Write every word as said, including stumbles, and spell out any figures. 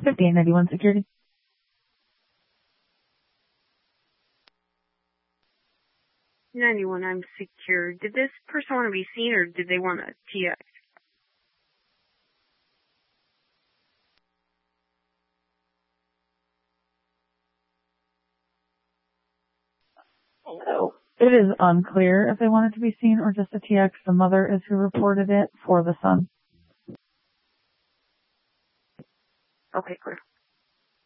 fifteen ninety-one security. ninety-one, I'm secure. Did this person want to be seen or did they want a T X? So it is unclear if they wanted to be seen or just a T X. The mother is who reported it for the son. Okay, clear.